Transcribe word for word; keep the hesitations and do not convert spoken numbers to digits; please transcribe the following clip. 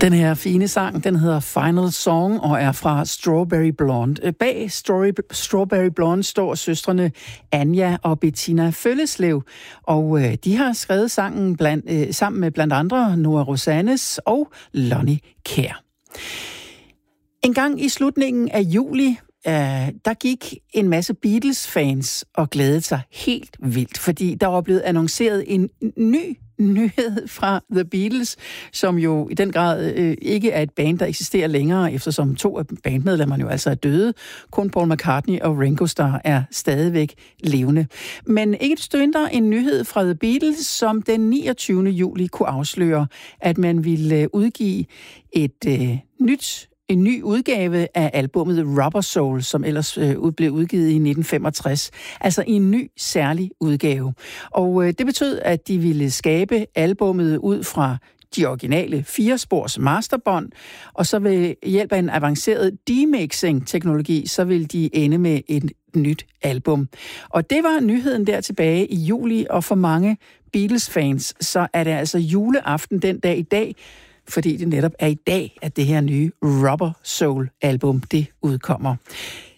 Den her fine sang, den hedder Final Song og er fra Strawberry Blonde. Bag Story, Strawberry Blonde står søstrene Anja og Bettina Følleslev, og de har skrevet sangen blandt, øh, sammen med blandt andre Nora Rosanes og Lonnie Kjær. En gang i slutningen af juli, øh, der gik en masse Beatles-fans og glædede sig helt vildt, fordi der var blevet annonceret en ny nyhed fra The Beatles, som jo i den grad øh, ikke er et band, der eksisterer længere, eftersom to af bandmedlemmerne jo altså er døde. Kun Paul McCartney og Ringo Starr er stadigvæk levende. Men ikke desto mindre en nyhed fra The Beatles, som den niogtyvende juli kunne afsløre, at man ville udgive et øh, nyt en ny udgave af albummet Rubber Soul, som ellers øh, blev udgivet i nitten femogtres. Altså en ny, særlig udgave. Og øh, det betød, at de ville skabe albummet ud fra de originale firespors masterbånd, og så ved hjælp af en avanceret demixing-teknologi, så vil de ende med et nyt album. Og det var nyheden der tilbage i juli, og for mange Beatles-fans, så er det altså juleaften den dag i dag, fordi det netop er i dag, at det her nye Rubber Soul-album, det udkommer.